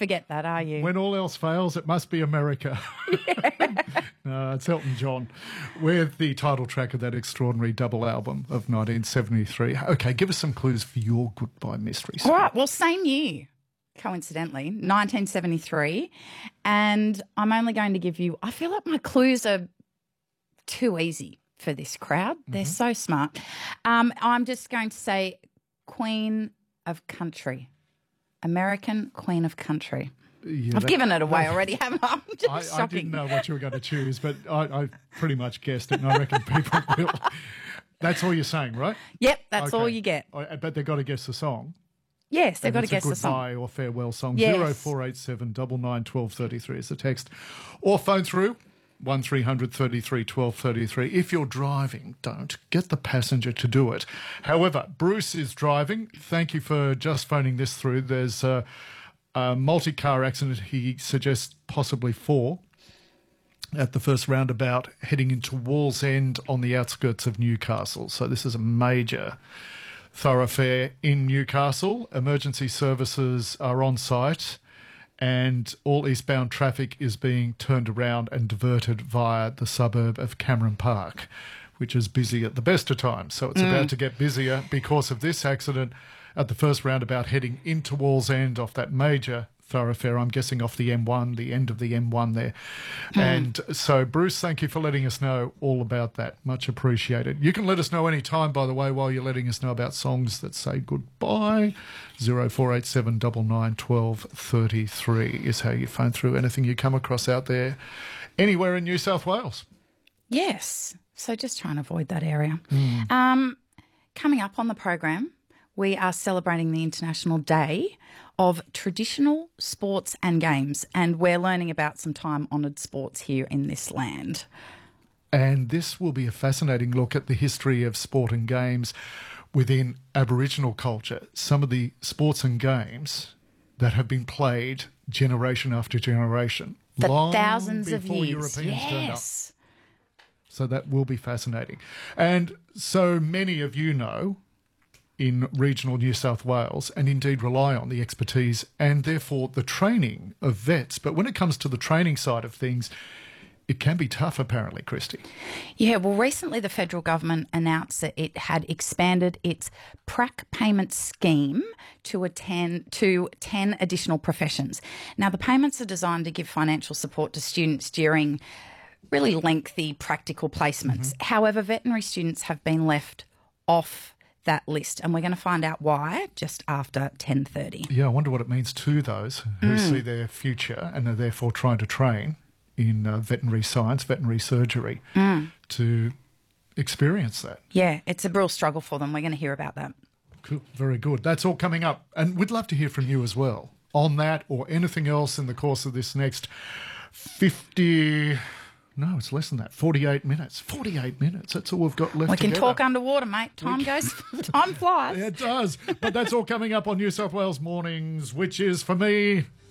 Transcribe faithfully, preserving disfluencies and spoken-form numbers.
forget that, are you? When all else fails, it must be America. Yeah. No, it's Elton John with the title track of that extraordinary double album of nineteen seventy-three. Okay, give us some clues for your Goodbye Mystery song. All right, well, same year, coincidentally, nineteen seventy-three. And I'm only going to give you, I feel like my clues are too easy for this crowd. They're mm-hmm. so smart. Um, I'm just going to say Queen of Country. American Queen of Country. Yeah, I've that, given it away that, already, haven't I? Just I, I didn't know what you were going to choose, but I, I pretty much guessed it, and I reckon people will. That's all you're saying, right? Yep, that's okay. all you get. I, but they've got to guess the song. Yes, they've and got to guess the song. Goodbye or farewell song. Yes. zero four eight seven nine nine one two three three is the text. Or phone through one three hundred thirty-three twelve thirty-three. If you're driving, don't. Get the passenger to do it. However, Bruce is driving. Thank you for just phoning this through. There's a, a multi-car accident, he suggests possibly four, at the first roundabout heading into Wallsend on the outskirts of Newcastle. So this is a major thoroughfare in Newcastle. Emergency services are on site, and all eastbound traffic is being turned around and diverted via the suburb of Cameron Park, which is busy at the best of times. So it's mm. about to get busier because of this accident at the first roundabout heading into Wallsend off that major thoroughfare, I'm guessing off the M one, the end of the M one there. Mm. And so, Bruce, thank you for letting us know all about that. Much appreciated. You can let us know any time, by the way, while you're letting us know about songs that say goodbye. zero four eight seven nine nine one two three three is how you phone through anything you come across out there, anywhere in New South Wales. Yes. So just try and avoid that area. Mm. Um, coming up on the program, we are celebrating the International Day of Traditional Sports and Games, and we're learning about some time-honoured sports here in this land. And this will be a fascinating look at the history of sport and games within Aboriginal culture. Some of the sports and games that have been played generation after generation. For long thousands of before years. Europeans yes. turned up. So that will be fascinating. And so many of you know in regional New South Wales and indeed rely on the expertise and therefore the training of vets. But when it comes to the training side of things, it can be tough, apparently, Christy. Yeah, well, recently the federal government announced that it had expanded its P R A C payment scheme to, attend, to ten additional professions. Now, the payments are designed to give financial support to students during really lengthy practical placements. Mm-hmm. However, veterinary students have been left off that list, and we're going to find out why just after ten thirty. Yeah, I wonder what it means to those who mm. see their future and are therefore trying to train in uh, veterinary science, veterinary surgery, mm. to experience that. Yeah, it's a real struggle for them. We're going to hear about that. Cool. Very good. That's all coming up, and we'd love to hear from you as well on that or anything else in the course of this next fifty... No, it's less than that. forty-eight minutes. forty-eight minutes. That's all we've got left. We can together. talk underwater, mate. Time goes, time flies. Yeah, it does. But that's all coming up on New South Wales Mornings, which is, for me,